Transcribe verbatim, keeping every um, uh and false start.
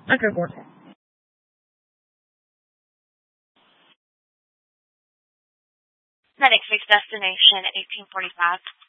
Okay, four. The next week's destination, eighteen forty-five.